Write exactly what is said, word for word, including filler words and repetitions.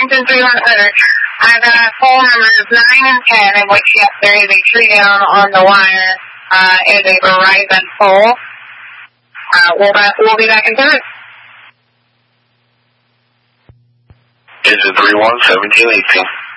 Seventeen three one hundred. I've got phone numbers nine and ten, in which yes, there is a tree down on the wire. Uh, it is a Verizon pole. Uh, we'll, we'll be back in service. Is it three one seventeen eighteen?